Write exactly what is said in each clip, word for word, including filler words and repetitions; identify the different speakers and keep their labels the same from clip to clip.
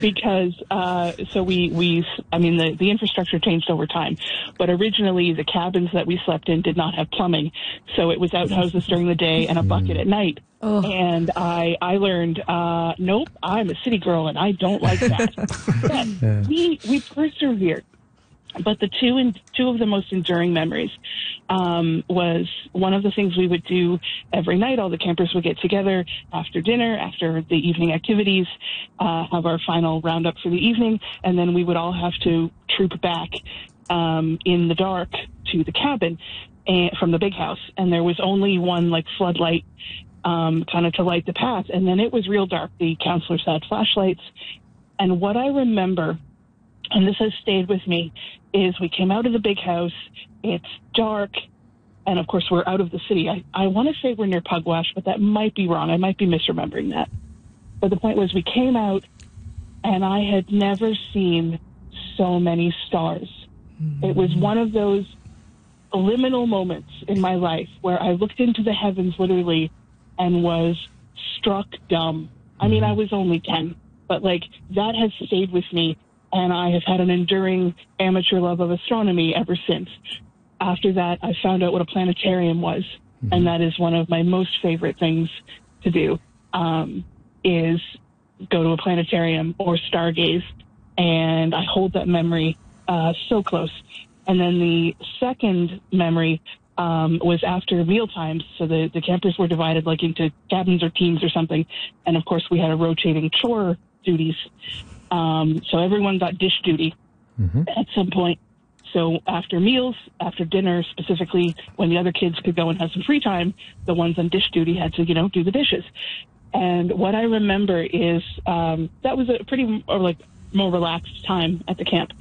Speaker 1: because uh, so we, we I mean, the, the infrastructure changed over time. But originally, the cabins that we slept in did not have plumbing. So it was outhouses during the day and a bucket at night.
Speaker 2: Oh.
Speaker 1: And I, I learned, uh, nope, I'm a city girl and I don't like that. But
Speaker 3: Yeah.
Speaker 1: we, we persevered. But the two and two of the most enduring memories um, was one of the things we would do every night. All the campers would get together after dinner, after the evening activities, uh, have our final roundup for the evening, and then we would all have to troop back um, in the dark to the cabin and, from the big house. And there was only one like floodlight um, kind of to light the path, and then it was real dark. The counselors had flashlights, and what I remember, and this has stayed with me, is we came out of the big house, it's dark, and of course we're out of the city. I, I want to say we're near Pugwash, but that might be wrong. I might be misremembering that. But the point was we came out, and I had never seen so many stars. Mm-hmm. It was one of those liminal moments in my life where I looked into the heavens literally and was struck dumb. I mean, I was only ten, but like that has stayed with me. And I have had an enduring amateur love of astronomy ever since. After that, I found out what a planetarium was. Mm-hmm. And that is one of my most favorite things to do, um, is go to a planetarium or stargaze. And I hold that memory uh, so close. And then the second memory um, was after meal times. So the, the campers were divided like into cabins or teams or something. And, of course, we had a rotating chore duties. Um, so everyone got dish duty mm-hmm. at some point. So after meals, after dinner specifically, when the other kids could go and have some free time, the ones on dish duty had to, you know, do the dishes. And what I remember is um, that was a pretty or like more relaxed time at the camp.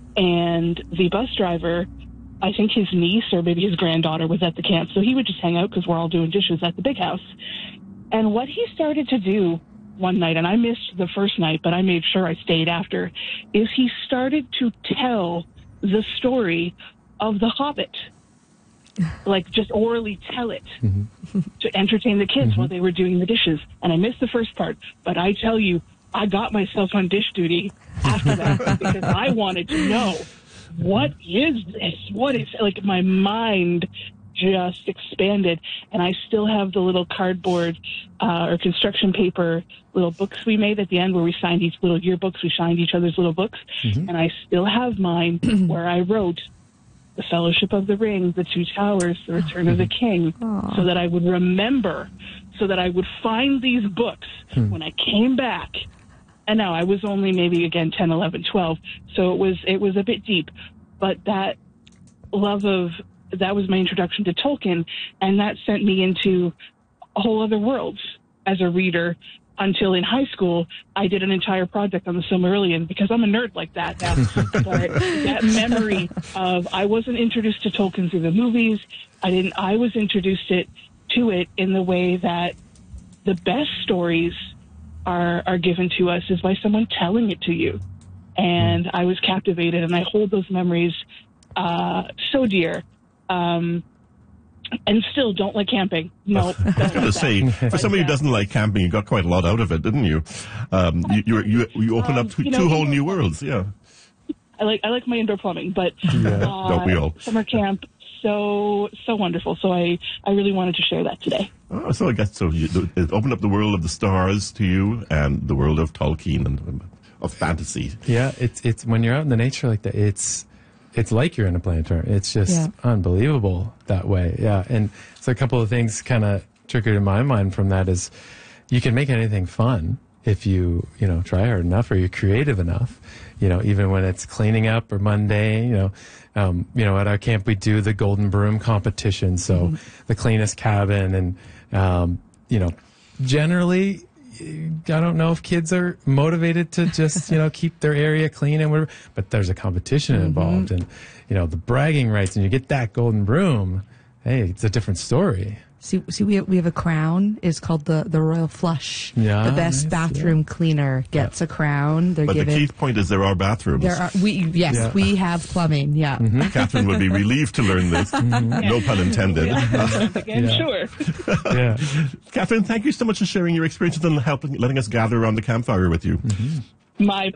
Speaker 1: And the bus driver, I think his niece or maybe his granddaughter was at the camp. So he would just hang out because we're all doing dishes at the big house. And what he started to do one night, and I missed the first night, but I made sure I stayed after, is he started to tell the story of The Hobbit. Like, just orally tell it mm-hmm. to entertain the kids mm-hmm. while they were doing the dishes. And I missed the first part, but I tell you, I got myself on dish duty after that because I wanted to know, what is this? What is, like, my mind just expanded, and I still have the little cardboard uh, or construction paper little books we made at the end where we signed each little yearbooks. We signed each other's little books, mm-hmm. and I still have mine where I wrote The Fellowship of the Ring, The Two Towers, The Return of the King, Aww. So that I would remember, so that I would find these books hmm. when I came back. And now I was only maybe, again, ten, eleven, twelve, so it was it was a bit deep, but that love of that was my introduction to Tolkien, and that sent me into a whole other world as a reader until in high school I did an entire project on the Silmarillion because I'm a nerd like that now. But that memory of I wasn't introduced to Tolkien through the movies. I didn't. I was introduced it to it in the way that the best stories are are given to us is by someone telling it to you. And I was captivated, and I hold those memories uh, so dear. Um, and still don't like camping. No.
Speaker 4: I was going to say, for somebody who doesn't like camping, you got quite a lot out of it, didn't you? Um, you, you, you, you opened
Speaker 1: um,
Speaker 4: up two,
Speaker 1: you know,
Speaker 4: two whole new worlds, yeah.
Speaker 1: I like I like my indoor plumbing, but
Speaker 4: yeah.
Speaker 1: uh,
Speaker 4: Don't we all?
Speaker 1: Summer camp, so so wonderful. So I, I really wanted to share that today.
Speaker 4: Oh, so I guess so. You, it opened up the world of the stars to you and the world of Tolkien and um, of fantasy.
Speaker 3: Yeah, it's it's when you're out in the nature like that, it's it's like you're in a planetarium. It's just yeah. unbelievable that way. Yeah, and so a couple of things kind of triggered in my mind from that is you can make anything fun if you you know try hard enough or you're creative enough. You know, even when it's cleaning up or mundane. You know, um, you know, at our camp we do the Golden Broom competition. So mm-hmm. the cleanest cabin, and um, you know, generally. I don't know if kids are motivated to just, you know, keep their area clean and whatever, but there's a competition mm-hmm. involved and, you know, the bragging rights and you get that golden broom. Hey, it's a different story.
Speaker 2: See, see, we have, we have a crown. It's called the, the Royal Flush.
Speaker 3: Yeah,
Speaker 2: the best
Speaker 3: nice,
Speaker 2: cleaner cleaner gets
Speaker 3: yeah.
Speaker 2: a crown. They're
Speaker 4: but
Speaker 2: given,
Speaker 4: the key point is there are bathrooms.
Speaker 2: There are. We yes,
Speaker 3: yeah.
Speaker 2: we have plumbing. Yeah.
Speaker 3: Mm-hmm.
Speaker 4: Catherine would be relieved to learn this. Mm-hmm. No pun intended.
Speaker 1: Yeah. Again,
Speaker 3: yeah.
Speaker 1: sure.
Speaker 3: yeah.
Speaker 4: Catherine, thank you so much for sharing your experiences and helping, letting us gather around the campfire with you.
Speaker 3: Mm-hmm.
Speaker 1: My